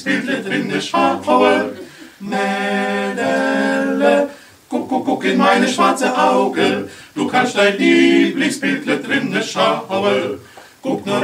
Bildle drinne schaue. Mädele, guck, guck, guck in meine schwarze Augen. Du kannst dein Lieblingsbildle drinne schaue. Guck nur